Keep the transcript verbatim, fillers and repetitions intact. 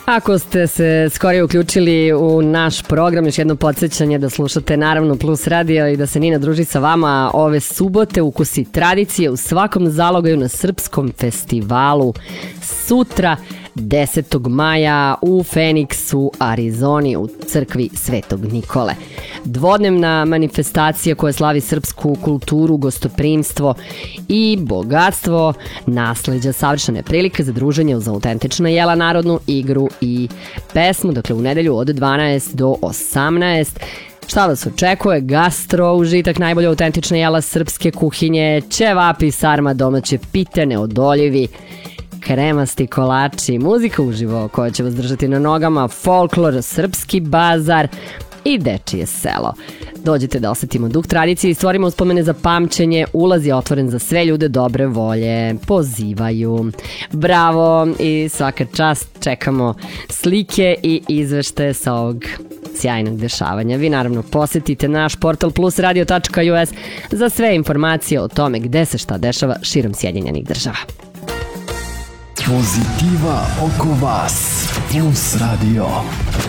Ako ste se skorije uključili u naš program, još jedno podsjećanje da slušate naravno Plus Radio i da se Nina druži sa vama ove subote. Ukusi tradicije u svakom zalogaju na Srpskom festivalu sutra desetog maja u Feniksu, Arizoni, u crkvi Svetog Nikole. Dvodnevna manifestacija koja slavi srpsku kulturu, gostoprimstvo i bogatstvo nasleđa. Savršene prilike za druženje uz autentična jela, narodnu igru i pesmu. Dakle, u nedelju od dvanaest do osamnaest. Šta vas očekuje? Gastro, užitak, najbolje autentične jela srpske kuhinje, ćevapi, sarma, domaće pite, neodoljivi kremasti kolači, muzika uživo koja će vas držati na nogama, folklor, srpski bazar i dečije selo. Dođite da osetimo duh tradicije i stvorimo uspomene za pamćenje. Ulaz je otvoren za sve ljude dobre volje. Pozivaju. Bravo i svaka čast. Čekamo slike i izveštaje sa ovog sjajnog dešavanja. Vi naravno posetite naš portal plus radio tačka u es za sve informacije o tome gde se šta dešava širom Sjedinjenih Država. Pozitiva oko vas. Plus Radio.